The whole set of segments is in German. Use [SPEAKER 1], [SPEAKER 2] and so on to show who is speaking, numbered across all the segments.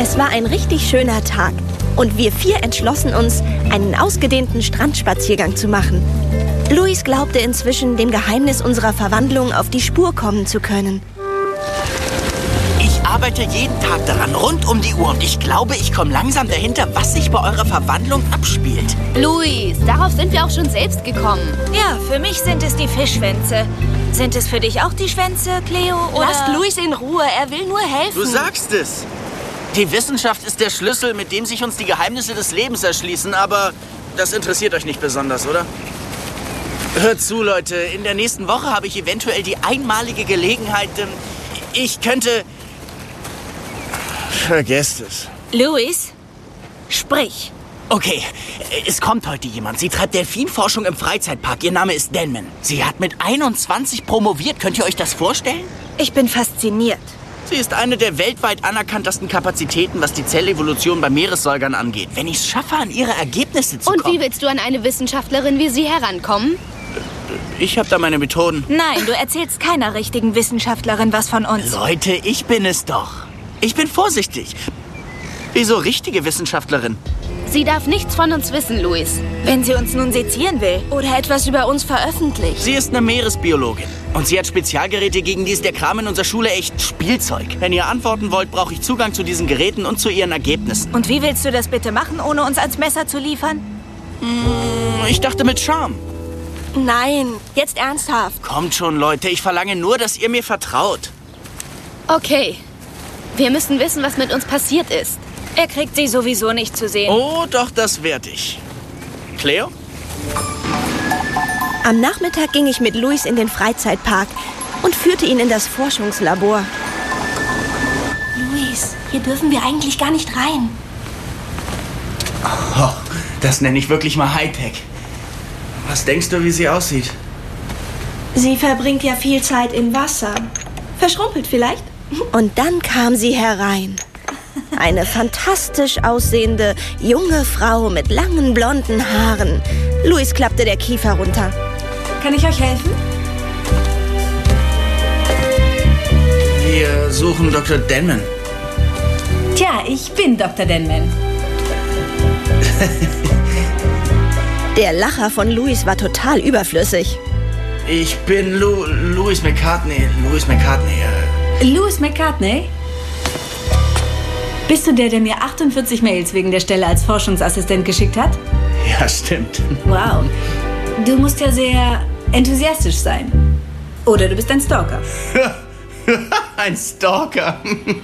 [SPEAKER 1] Es war ein richtig schöner Tag und wir 4 entschlossen uns, einen ausgedehnten Strandspaziergang zu machen. Louis glaubte inzwischen, dem Geheimnis unserer Verwandlung auf die Spur kommen zu können.
[SPEAKER 2] Ich arbeite jeden Tag daran, rund um die Uhr. Und ich glaube, ich komme langsam dahinter, was sich bei eurer Verwandlung abspielt.
[SPEAKER 3] Louis, darauf sind wir auch schon selbst gekommen.
[SPEAKER 4] Ja, für mich sind es die Fischschwänze. Sind es für dich auch die Schwänze, Cleo? Oder?
[SPEAKER 1] Lasst Louis in Ruhe, er will nur helfen.
[SPEAKER 2] Du sagst es. Die Wissenschaft ist der Schlüssel, mit dem sich uns die Geheimnisse des Lebens erschließen. Aber das interessiert euch nicht besonders, oder? Hört zu, Leute. In der nächsten Woche habe ich eventuell die einmalige Gelegenheit. Ich könnte... Vergesst es.
[SPEAKER 4] Louis, sprich.
[SPEAKER 2] Okay, es kommt heute jemand. Sie treibt Delfinforschung im Freizeitpark. Ihr Name ist Denman. Sie hat mit 21 promoviert. Könnt ihr euch das vorstellen?
[SPEAKER 4] Ich bin fasziniert.
[SPEAKER 2] Sie ist eine der weltweit anerkanntesten Kapazitäten, was die Zellevolution bei Meeressäugern angeht. Wenn ich es schaffe, an ihre Ergebnisse zu kommen...
[SPEAKER 3] Und wie willst du an eine Wissenschaftlerin wie sie herankommen?
[SPEAKER 2] Ich habe da meine Methoden.
[SPEAKER 4] Nein, du erzählst keiner richtigen Wissenschaftlerin was von uns.
[SPEAKER 2] Leute, ich bin es doch. Ich bin vorsichtig. Wieso richtige Wissenschaftlerin?
[SPEAKER 3] Sie darf nichts von uns wissen, Louis.
[SPEAKER 4] Wenn sie uns nun sezieren will oder etwas über uns veröffentlicht.
[SPEAKER 2] Sie ist eine Meeresbiologin. Und sie hat Spezialgeräte, gegen die ist der Kram in unserer Schule echt Spielzeug. Wenn ihr antworten wollt, brauche ich Zugang zu diesen Geräten und zu ihren Ergebnissen.
[SPEAKER 4] Und wie willst du das bitte machen, ohne uns ans Messer zu liefern?
[SPEAKER 2] Ich dachte mit Charme.
[SPEAKER 1] Nein, jetzt ernsthaft.
[SPEAKER 2] Kommt schon, Leute. Ich verlange nur, dass ihr mir vertraut.
[SPEAKER 3] Okay. Wir müssen wissen, was mit uns passiert ist.
[SPEAKER 4] Er kriegt sie sowieso nicht zu sehen.
[SPEAKER 2] Oh, doch, das werd ich. Cleo?
[SPEAKER 1] Am Nachmittag ging ich mit Louis in den Freizeitpark und führte ihn in das Forschungslabor. Louis, hier dürfen wir eigentlich gar nicht rein.
[SPEAKER 2] Oh, das nenne ich wirklich mal Hightech. Was denkst du, wie sie aussieht?
[SPEAKER 1] Sie verbringt ja viel Zeit im Wasser. Verschrumpelt vielleicht? Und dann kam sie herein. Eine fantastisch aussehende, junge Frau mit langen, blonden Haaren. Louis klappte der Kiefer runter.
[SPEAKER 5] Kann ich euch helfen?
[SPEAKER 2] Wir suchen Dr. Denman.
[SPEAKER 5] Tja, ich bin Dr. Denman.
[SPEAKER 1] Der Lacher von Louis war total überflüssig.
[SPEAKER 2] Ich bin Louis McCartney. Louis McCartney.
[SPEAKER 5] Louis McCartney? Bist du der mir 48 Mails wegen der Stelle als Forschungsassistent geschickt hat?
[SPEAKER 2] Ja, stimmt.
[SPEAKER 5] Wow. Du musst ja sehr enthusiastisch sein. Oder du bist ein Stalker.
[SPEAKER 2] Ein Stalker.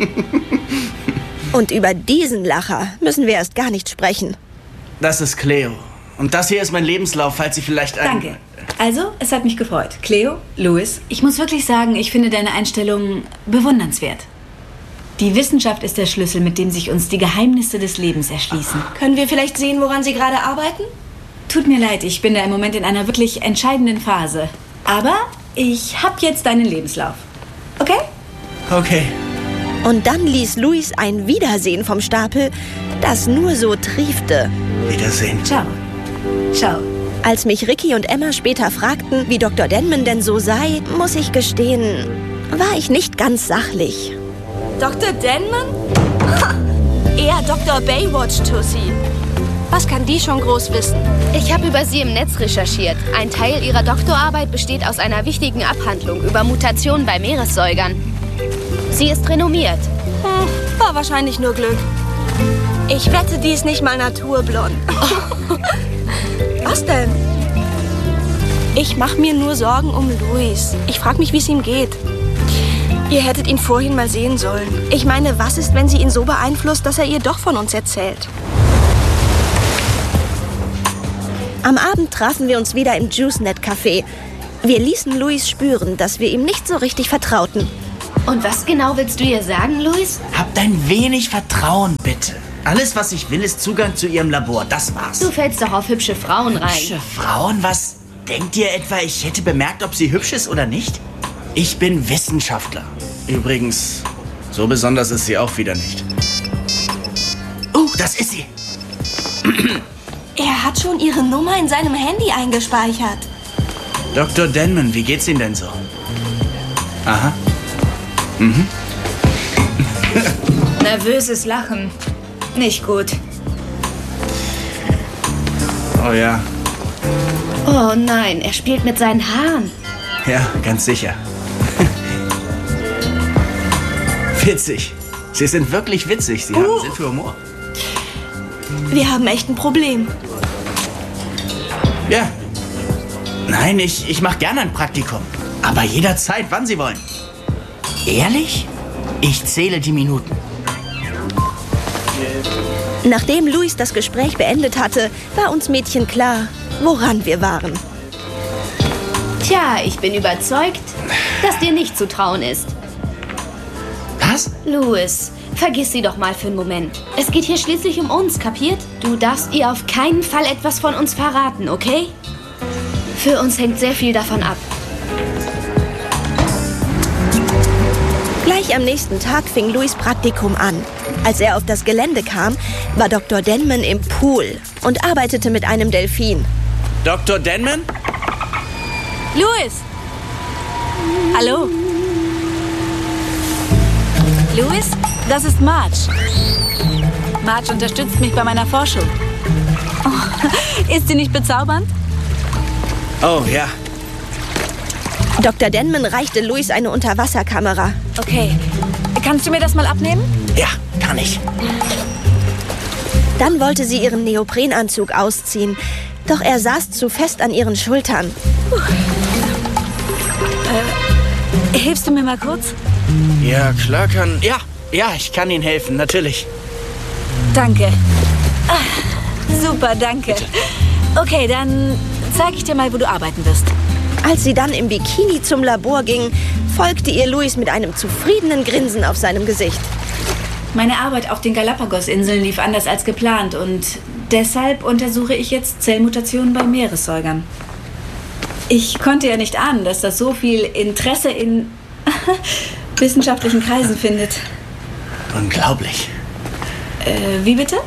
[SPEAKER 1] Und über diesen Lacher müssen wir erst gar nicht sprechen.
[SPEAKER 2] Das ist Cleo. Und das hier ist mein Lebenslauf, falls Sie vielleicht
[SPEAKER 5] Danke. Also, es hat mich gefreut. Cleo, Louis, ich muss wirklich sagen, ich finde deine Einstellung bewundernswert. Die Wissenschaft ist der Schlüssel, mit dem sich uns die Geheimnisse des Lebens erschließen.
[SPEAKER 1] Können wir vielleicht sehen, woran Sie gerade arbeiten?
[SPEAKER 5] Tut mir leid, ich bin da im Moment in einer wirklich entscheidenden Phase. Aber ich habe jetzt deinen Lebenslauf. Okay?
[SPEAKER 2] Okay.
[SPEAKER 1] Und dann ließ Louis ein Wiedersehen vom Stapel, das nur so triefte.
[SPEAKER 2] Wiedersehen.
[SPEAKER 5] Ciao. Ciao.
[SPEAKER 1] Als mich Ricky und Emma später fragten, wie Dr. Denman denn so sei, muss ich gestehen, war ich nicht ganz sachlich.
[SPEAKER 4] Dr. Denman? Eher Dr. Baywatch-Tussi.
[SPEAKER 1] Was kann die schon groß wissen?
[SPEAKER 3] Ich habe über sie im Netz recherchiert. Ein Teil ihrer Doktorarbeit besteht aus einer wichtigen Abhandlung über Mutationen bei Meeressäugern. Sie ist renommiert.
[SPEAKER 1] War wahrscheinlich nur Glück. Ich wette, die ist nicht mal naturblond. Was denn? Ich mache mir nur Sorgen um Louis. Ich frage mich, wie es ihm geht. Ihr hättet ihn vorhin mal sehen sollen. Ich meine, was ist, wenn sie ihn so beeinflusst, dass er ihr doch von uns erzählt? Am Abend trafen wir uns wieder im JuiceNet-Café. Wir ließen Louis spüren, dass wir ihm nicht so richtig vertrauten.
[SPEAKER 3] Und was genau willst du ihr sagen, Louis?
[SPEAKER 2] Habt ein wenig Vertrauen, bitte. Alles, was ich will, ist Zugang zu ihrem Labor. Das war's.
[SPEAKER 3] Du fällst doch auf hübsche Frauen rein.
[SPEAKER 2] Hübsche Frauen? Was? Denkt ihr etwa, ich hätte bemerkt, ob sie hübsch ist oder nicht? Ich bin Wissenschaftler. Übrigens, so besonders ist sie auch wieder nicht. Das ist sie.
[SPEAKER 1] Er hat schon ihre Nummer in seinem Handy eingespeichert.
[SPEAKER 2] Dr. Denman, wie geht's Ihnen denn so? Aha.
[SPEAKER 4] Nervöses Lachen. Nicht gut.
[SPEAKER 2] Oh ja.
[SPEAKER 3] Oh nein, er spielt mit seinen Haaren.
[SPEAKER 2] Ja, ganz sicher. Witzig. Sie sind wirklich witzig. Sie haben Sinn für Humor.
[SPEAKER 1] Wir haben echt ein Problem.
[SPEAKER 2] Ja. Nein, ich mache gerne ein Praktikum. Aber jederzeit, wann Sie wollen. Ehrlich? Ich zähle die Minuten.
[SPEAKER 1] Nachdem Luis das Gespräch beendet hatte, war uns Mädchen klar, woran wir waren.
[SPEAKER 3] Tja, ich bin überzeugt, dass dir nicht zu trauen ist.
[SPEAKER 2] Was?
[SPEAKER 3] Louis, vergiss sie doch mal für einen Moment. Es geht hier schließlich um uns, kapiert? Du darfst ihr auf keinen Fall etwas von uns verraten, okay? Für uns hängt sehr viel davon ab.
[SPEAKER 1] Gleich am nächsten Tag fing Luis Praktikum an. Als er auf das Gelände kam, war Dr. Denman im Pool und arbeitete mit einem Delfin.
[SPEAKER 2] Dr. Denman?
[SPEAKER 5] Louis! Hallo? Louis, das ist Marge. Marge unterstützt mich bei meiner Forschung. Oh, ist sie nicht bezaubernd?
[SPEAKER 2] Oh, ja.
[SPEAKER 1] Dr. Denman reichte Luis eine Unterwasserkamera.
[SPEAKER 5] Okay. Kannst du mir das mal abnehmen?
[SPEAKER 2] Ja, kann ich.
[SPEAKER 1] Dann wollte sie ihren Neoprenanzug ausziehen, doch er saß zu fest an ihren Schultern.
[SPEAKER 5] Hilfst du mir mal kurz?
[SPEAKER 2] Ja, klar kann... Ja, ich kann Ihnen helfen, natürlich.
[SPEAKER 5] Danke. Super, danke. Okay, dann zeige ich dir mal, wo du arbeiten wirst.
[SPEAKER 1] Als sie dann im Bikini zum Labor ging, folgte ihr Luis mit einem zufriedenen Grinsen auf seinem Gesicht.
[SPEAKER 5] Meine Arbeit auf den Galapagos-Inseln lief anders als geplant und deshalb untersuche ich jetzt Zellmutationen bei Meeressäugern. Ich konnte ja nicht ahnen, dass das so viel Interesse in wissenschaftlichen Kreisen findet.
[SPEAKER 2] Unglaublich.
[SPEAKER 5] Wie bitte?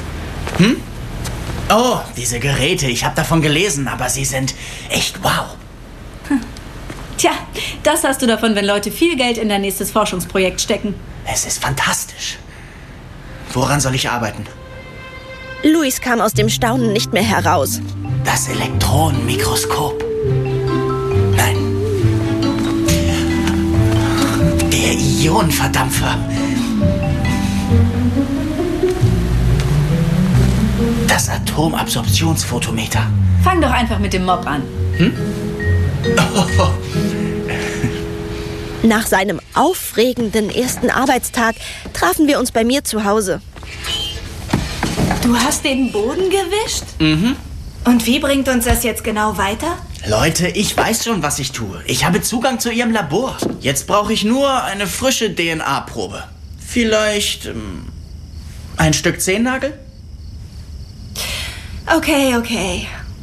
[SPEAKER 2] Oh, diese Geräte, ich habe davon gelesen, aber sie sind echt wow.
[SPEAKER 5] Tja, das hast du davon, wenn Leute viel Geld in dein nächstes Forschungsprojekt stecken.
[SPEAKER 2] Es ist fantastisch. Woran soll ich arbeiten?
[SPEAKER 1] Luis kam aus dem Staunen nicht mehr heraus.
[SPEAKER 2] Das Elektronenmikroskop. Nein. Der Ionenverdampfer. Das Atomabsorptionsfotometer.
[SPEAKER 5] Fang doch einfach mit dem Mob an.
[SPEAKER 2] Oh.
[SPEAKER 1] Nach seinem aufregenden ersten Arbeitstag trafen wir uns bei mir zu Hause.
[SPEAKER 4] Du hast den Boden gewischt?
[SPEAKER 2] Mhm.
[SPEAKER 4] Und wie bringt uns das jetzt genau weiter?
[SPEAKER 2] Leute, ich weiß schon, was ich tue. Ich habe Zugang zu Ihrem Labor. Jetzt brauche ich nur eine frische DNA-Probe. Vielleicht ein Stück Zehennagel?
[SPEAKER 4] Okay.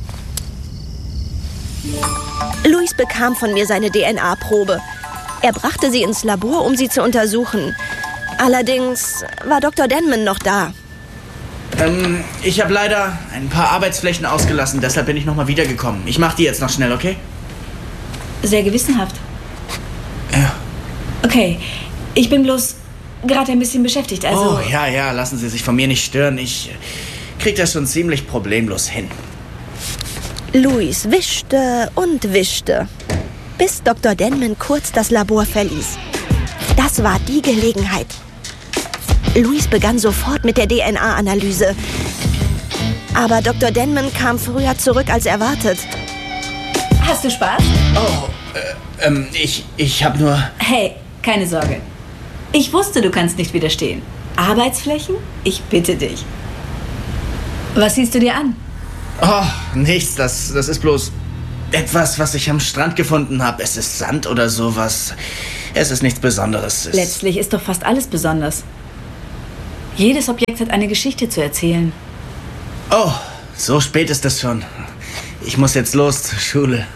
[SPEAKER 1] Luis bekam von mir seine DNA-Probe. Er brachte sie ins Labor, um sie zu untersuchen. Allerdings war Dr. Denman noch da.
[SPEAKER 2] Ich habe leider ein paar Arbeitsflächen ausgelassen, deshalb bin ich nochmal wiedergekommen. Ich mache die jetzt noch schnell, okay?
[SPEAKER 5] Sehr gewissenhaft.
[SPEAKER 2] Ja.
[SPEAKER 5] Okay, ich bin bloß gerade ein bisschen beschäftigt, also...
[SPEAKER 2] Oh, ja, lassen Sie sich von mir nicht stören. Ich krieg das schon ziemlich problemlos hin.
[SPEAKER 1] Luis wischte und wischte, bis Dr. Denman kurz das Labor verließ. Das war die Gelegenheit. Luis begann sofort mit der DNA-Analyse. Aber Dr. Denman kam früher zurück als erwartet.
[SPEAKER 5] Hast du Spaß?
[SPEAKER 2] Oh, ich habe nur...
[SPEAKER 5] Hey, keine Sorge. Ich wusste, du kannst nicht widerstehen. Arbeitsflächen? Ich bitte dich. Was siehst du dir an?
[SPEAKER 2] Oh, nichts. Das ist bloß etwas, was ich am Strand gefunden habe. Es ist Sand oder sowas. Es ist nichts Besonderes.
[SPEAKER 5] Letztlich ist doch fast alles besonders. Jedes Objekt hat eine Geschichte zu erzählen.
[SPEAKER 2] Oh, so spät ist es schon. Ich muss jetzt los zur Schule.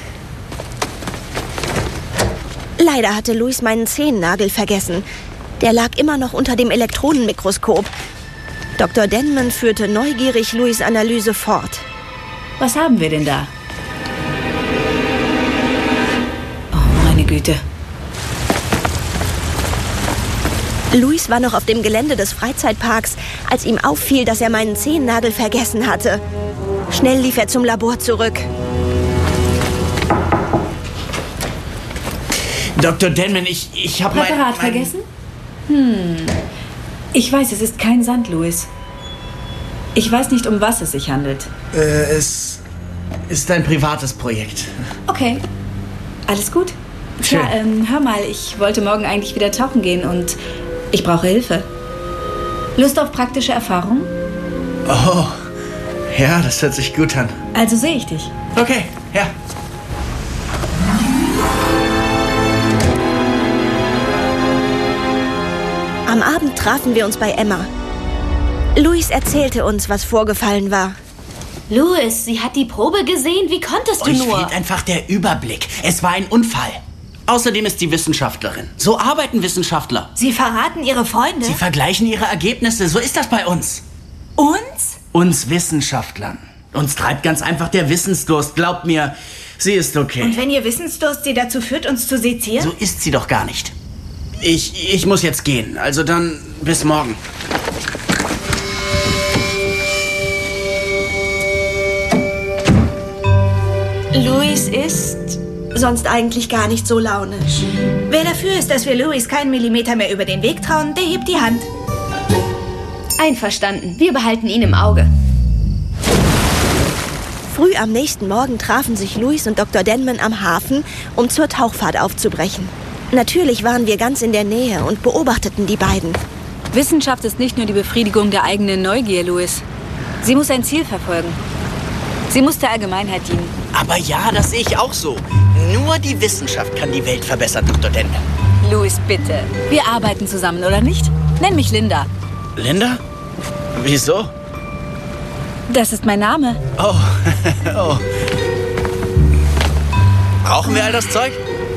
[SPEAKER 1] Leider hatte Luis meinen Zehennagel vergessen. Der lag immer noch unter dem Elektronenmikroskop. Dr. Denman führte neugierig Luis' Analyse fort.
[SPEAKER 5] Was haben wir denn da? Oh, meine Güte.
[SPEAKER 1] Louis war noch auf dem Gelände des Freizeitparks, als ihm auffiel, dass er meinen Zehennagel vergessen hatte. Schnell lief er zum Labor zurück.
[SPEAKER 2] Dr. Denman, ich habe
[SPEAKER 5] Präparat vergessen? Ich weiß, es ist kein Sand, Louis. Ich weiß nicht, um was es sich handelt.
[SPEAKER 2] Es ist ein privates Projekt.
[SPEAKER 5] Okay, alles gut.
[SPEAKER 2] Schön.
[SPEAKER 5] Ja, hör mal, ich wollte morgen eigentlich wieder tauchen gehen und ich brauche Hilfe. Lust auf praktische Erfahrung?
[SPEAKER 2] Oh, ja, das hört sich gut an.
[SPEAKER 5] Also sehe ich dich.
[SPEAKER 2] Okay, ja.
[SPEAKER 1] Am Abend trafen wir uns bei Emma. Louis erzählte uns, was vorgefallen war.
[SPEAKER 3] Louis, sie hat die Probe gesehen. Wie konntest du
[SPEAKER 2] Euch
[SPEAKER 3] nur?
[SPEAKER 2] fehlt einfach der Überblick. Es war ein Unfall. Außerdem ist sie Wissenschaftlerin. So arbeiten Wissenschaftler.
[SPEAKER 4] Sie verraten ihre Freunde?
[SPEAKER 2] Sie vergleichen ihre Ergebnisse. So ist das bei uns.
[SPEAKER 4] Uns?
[SPEAKER 2] Uns Wissenschaftlern. Uns treibt ganz einfach der Wissensdurst. Glaubt mir, sie ist okay.
[SPEAKER 4] Und wenn ihr Wissensdurst sie dazu führt, uns zu sezieren?
[SPEAKER 2] So ist sie doch gar nicht. Ich muss jetzt gehen. Also dann bis morgen.
[SPEAKER 1] Louis ist sonst eigentlich gar nicht so launisch.
[SPEAKER 4] Wer dafür ist, dass wir Louis keinen Millimeter mehr über den Weg trauen, der hebt die Hand.
[SPEAKER 3] Einverstanden. Wir behalten ihn im Auge.
[SPEAKER 1] Früh am nächsten Morgen trafen sich Louis und Dr. Denman am Hafen, um zur Tauchfahrt aufzubrechen. Natürlich waren wir ganz in der Nähe und beobachteten die beiden.
[SPEAKER 5] Wissenschaft ist nicht nur die Befriedigung der eigenen Neugier, Louis. Sie muss ein Ziel verfolgen. Sie muss der Allgemeinheit dienen.
[SPEAKER 2] Aber ja, das sehe ich auch so. Nur die Wissenschaft kann die Welt verbessern, Dr. Denman.
[SPEAKER 5] Louis, bitte. Wir arbeiten zusammen, oder nicht? Nenn mich Linda.
[SPEAKER 2] Linda? Wieso?
[SPEAKER 5] Das ist mein Name.
[SPEAKER 2] Oh, oh. Brauchen wir all das Zeug?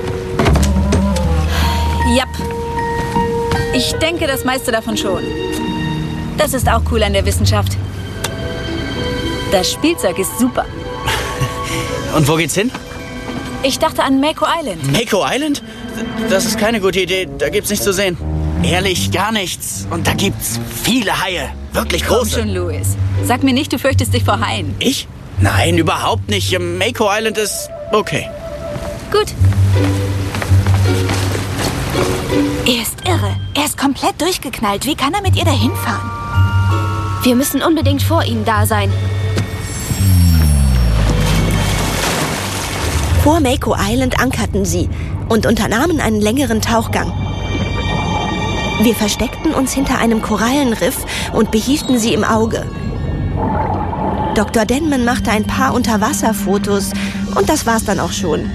[SPEAKER 5] Japp. Ich denke, das meiste davon schon. Das ist auch cool an der Wissenschaft. Das Spielzeug ist super.
[SPEAKER 2] Und wo geht's hin?
[SPEAKER 5] Ich dachte an Mako Island.
[SPEAKER 2] Mako Island? Das ist keine gute Idee. Da gibt's nichts zu sehen. Ehrlich, gar nichts. Und da gibt's viele Haie. Wirklich
[SPEAKER 5] Komm
[SPEAKER 2] große.
[SPEAKER 5] schon, Louis. Sag mir nicht, du fürchtest dich vor Haien.
[SPEAKER 2] Ich? Nein, überhaupt nicht. Mako Island ist okay.
[SPEAKER 5] Gut.
[SPEAKER 4] Er ist irre. Er ist komplett durchgeknallt. Wie kann er mit ihr dahin fahren?
[SPEAKER 3] Wir müssen unbedingt vor ihnen da sein.
[SPEAKER 1] Vor Mako Island ankerten sie und unternahmen einen längeren Tauchgang. Wir versteckten uns hinter einem Korallenriff und behielten sie im Auge. Dr. Denman machte ein paar Unterwasserfotos und das war's dann auch schon.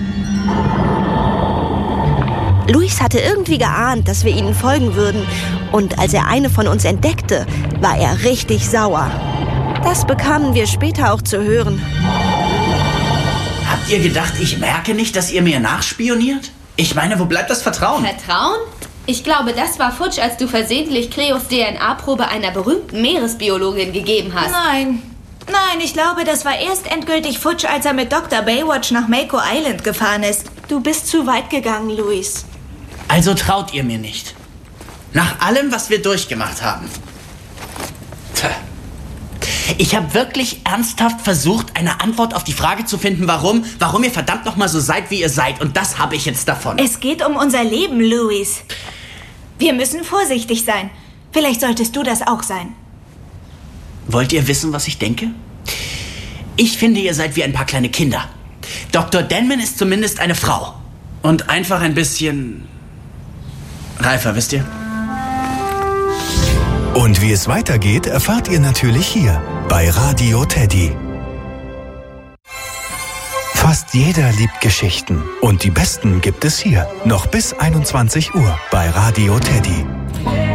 [SPEAKER 1] Louis hatte irgendwie geahnt, dass wir ihnen folgen würden, und als er eine von uns entdeckte, war er richtig sauer. Das bekamen wir später auch zu hören.
[SPEAKER 2] Habt ihr gedacht, ich merke nicht, dass ihr mir nachspioniert? Ich meine, wo bleibt das Vertrauen?
[SPEAKER 3] Vertrauen? Ich glaube, das war futsch, als du versehentlich Cleos DNA-Probe einer berühmten Meeresbiologin gegeben hast.
[SPEAKER 4] Nein, ich glaube, das war erst endgültig futsch, als er mit Dr. Baywatch nach Mako Island gefahren ist.
[SPEAKER 1] Du bist zu weit gegangen, Louis.
[SPEAKER 2] Also traut ihr mir nicht. Nach allem, was wir durchgemacht haben. Tja. Ich habe wirklich ernsthaft versucht, eine Antwort auf die Frage zu finden, warum ihr verdammt nochmal so seid, wie ihr seid. Und das habe ich jetzt davon.
[SPEAKER 4] Es geht um unser Leben, Louis. Wir müssen vorsichtig sein. Vielleicht solltest du das auch sein.
[SPEAKER 2] Wollt ihr wissen, was ich denke? Ich finde, ihr seid wie ein paar kleine Kinder. Dr. Denman ist zumindest eine Frau. Und einfach ein bisschen reifer, wisst ihr?
[SPEAKER 6] Und wie es weitergeht, erfahrt ihr natürlich hier bei Radio Teddy. Fast jeder liebt Geschichten und die besten gibt es hier. Noch bis 21 Uhr bei Radio Teddy.